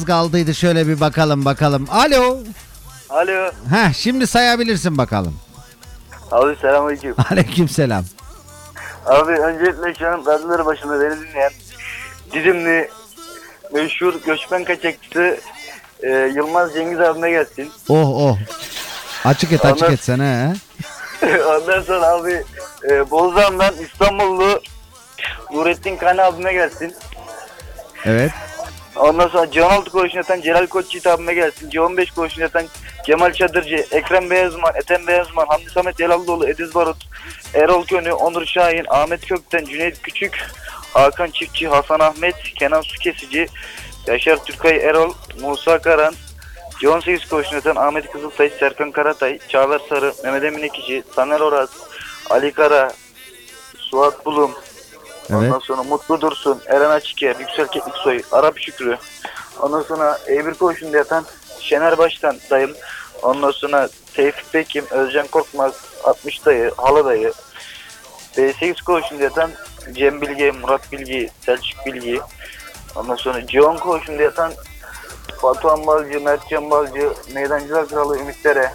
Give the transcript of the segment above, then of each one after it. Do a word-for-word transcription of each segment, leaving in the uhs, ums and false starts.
kaldıydı, şöyle bir bakalım bakalım. Alo. Alo. Heh, şimdi sayabilirsin bakalım. Abi selamünaleyküm. Aleykümselam. Abi öncelikle şu an radyoları başında beni dinleyen Didimli meşhur göçmen kaçakçısı e, Yılmaz Cengiz abime gelsin. Oh oh. Açık et açık Ondan- et sen he. Ondan sonra abi e, Bozdağ'dan İstanbullu Nurettin Kani abime gelsin. Evet. Ondan sonra C on altı koğuşunu yatan Celal Koçyiğit abime gelsin. C on beş koğuşunu yatan Cemal Çadırcı, Ekrem Beyazman, Ethem Beyazman, Hamdi Samet Yalallıoğlu, Ediz Barut, Erol Könü, Onur Şahin, Ahmet Kökten, Cüneyt Küçük, Hakan Çiftçi, Hasan Ahmet, Kenan Sukesici, Yaşar Türkay Erol, Musa Karan, C on sekiz koğuşunu yatan Ahmet Kızıltay, Serkan Karatay, Çağlar Sarı, Mehmet Emin Ekici, Taner Oraz, Ali Kara, Suat Bulum, Evet. ondan sonra Mutlu Dursun, Eren Açıker, Yüksel Kekliksoy, Arap Şükrü. Ondan sonra E bir koğuşunda yatan Şener Baştan dayım. Ondan sonra Tevfik Bekim, Özcan Korkmaz, altmış dayı, Halı dayı. B sekiz koğuşunda yatan Cem Bilge, Murat Bilgi, Selçuk Bilgi. Ondan sonra C on koğuşunda yatan Batuhan Balcı, Mertcan Balcı, Meydancılar Kralı Ümit Dere.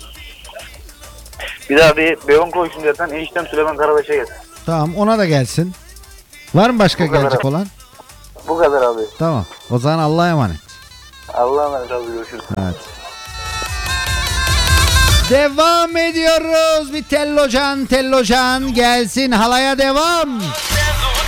Bir daha bir B on koğuşunda yatan eniştem Süleyman Karabaş'a gelsin. Tamam, ona da gelsin. Var mı başka Bu kadar gelecek abi. olan? Bu kadar abi. Tamam. O zaman Allah'a emanet. Allah'a emanet abi, görüşürüz. Evet. Devam ediyoruz. Bir tellocan tellocan gelsin, halaya devam.